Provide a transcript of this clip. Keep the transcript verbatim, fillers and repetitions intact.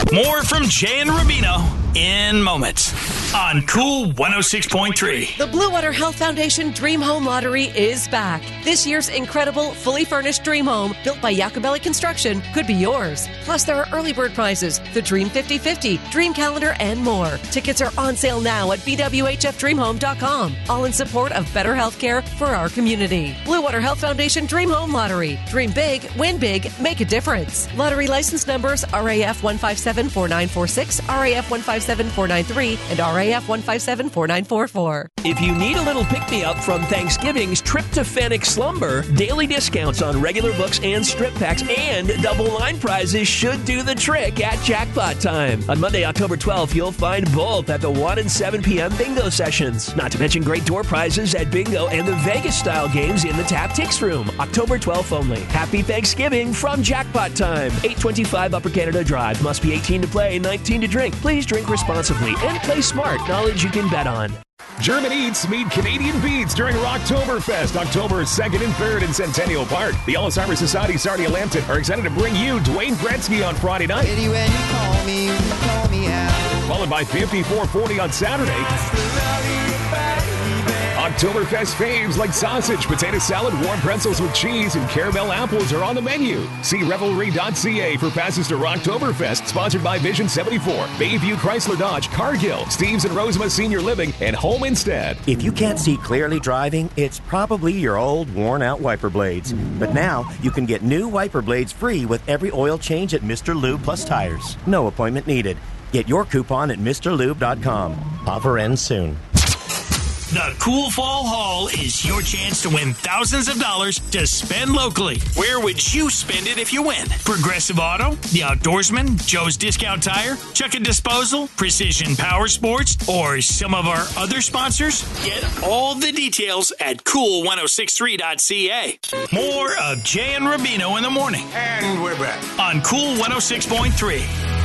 More from Jay and Rubino in moments on Cool one oh six point three. The Blue Water Health Foundation Dream Home Lottery is back. This year's incredible, fully furnished dream home built by Jacobelli Construction could be yours. Plus, there are early bird prizes, the Dream fifty fifty, Dream Calendar, and more. Tickets are on sale now at b w h f dream home dot com, all in support of better health care for our community. Blue Water Health Foundation Dream Home Lottery. Dream big, win big, make a difference. Lottery license numbers R A F one five seven four nine four six, R A F one five seven four nine three, and R A F one five seven four nine four four. If you need a little pick-me-up from Thanksgiving's tryptophanic slumber, daily discounts on regular books and strip packs and double line prizes should do the trick at Jackpot Time. On Monday, October twelfth, you'll find both at the one and seven p.m. bingo sessions. Not to mention great door prizes at bingo and the Vegas-style games in the Tap Tix Room. October twelfth only. Happy Thanksgiving from Jackpot Time. eight twenty-five Upper Canada Drive. Must be eighteen to play, nineteen to drink. Please drink responsibly and play smart. Knowledge you can bet on. German Eats meet Canadian Beats during Rocktoberfest, October second and third in Centennial Park. The Alzheimer's Society Sarnia Lambton are excited to bring you Dwayne Gretzky on Friday night. When you call me, you call me out. Followed by fifty-four forty on Saturday. Oktoberfest faves like sausage, potato salad, warm pretzels with cheese, and caramel apples are on the menu. See revelry dot c a for passes to Rocktoberfest, sponsored by Vision seventy-four, Bayview Chrysler Dodge, Cargill, Steves and Rosema Senior Living, and Home Instead. If you can't see clearly driving, it's probably your old, worn-out wiper blades. But now, you can get new wiper blades free with every oil change at Mister Lube Plus Tires. No appointment needed. Get your coupon at Mr Lube dot com. Offer ends soon. The Cool Fall Haul is your chance to win thousands of dollars to spend locally. Where would you spend it if you win? Progressive Auto, The Outdoorsman, Joe's Discount Tire, Chuck and Disposal, Precision Power Sports, or some of our other sponsors? Get all the details at cool one oh six three dot c a. More of Jay and Rubino in the morning. And we're back on Cool one oh six point three.